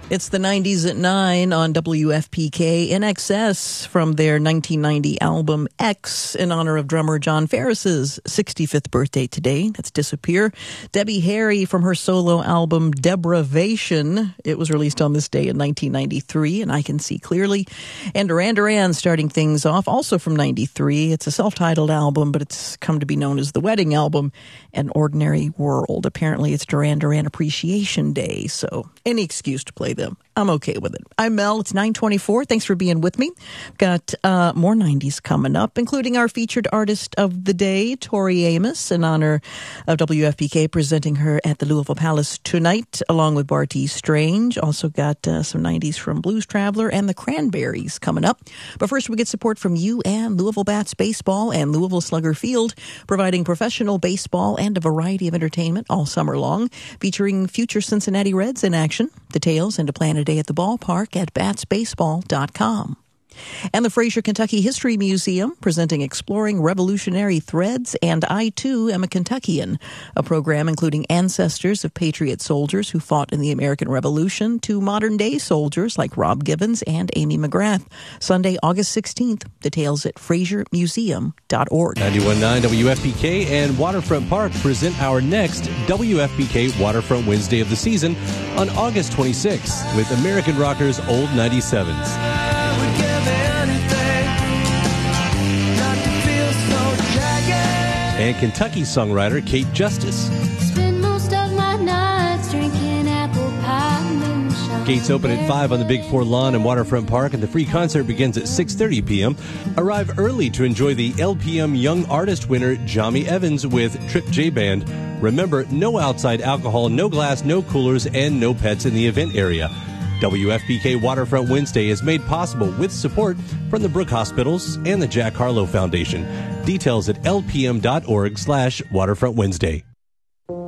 It's the 90s at 9 on WFPK. In Excess from their 1990 album X in honor of drummer John Ferris's 65th birthday today. That's Disappear. Debbie Harry from her solo album Depravation. It was released on this day in 1993, and I Can See Clearly. And Duran Duran starting things off, also from 93. It's a self-titled album, but it's come to be known as the wedding album, An Ordinary World. Apparently it's Duran Duran Appreciation Day, so any excuse to play them. I'm okay with it. I'm Mel. It's 9:24. Thanks for being with me. Got more 90s coming up, including our featured artist of the day, Tori Amos, in honor of WFPK, presenting her at the Louisville Palace tonight, along with Barty Strange. Also got some 90s from Blues Traveler and the Cranberries coming up. But first, we get support from you and Louisville Bats Baseball and Louisville Slugger Field, providing professional baseball and a variety of entertainment all summer long, featuring future Cincinnati Reds in action. Details and to plan a day at the ballpark at batsbaseball.com. And the Fraser Kentucky History Museum, presenting Exploring Revolutionary Threads and I, Too, Am a Kentuckian, a program including ancestors of patriot soldiers who fought in the American Revolution to modern-day soldiers like Rob Gibbons and Amy McGrath. Sunday, August 16th. Details at FraserMuseum.org. 91.9 WFPK and Waterfront Park present our next WFPK Waterfront Wednesday of the season on August 26th with American Rockers Old 97s. And Kentucky songwriter Kate Justice. Spend most of my nights drinking apple pie moonshine. Gates open at 5 on the Big Four lawn in Waterfront Park, and the free concert begins at 6:30 p.m. Arrive early to enjoy the LPM Young Artist winner, Jami Evans, with Trip J Band. Remember, no outside alcohol, no glass, no coolers, and no pets in the event area. WFPK Waterfront Wednesday is made possible with support from the Brooke Hospitals and the Jack Harlow Foundation. Details at lpm.org/Waterfront Wednesday.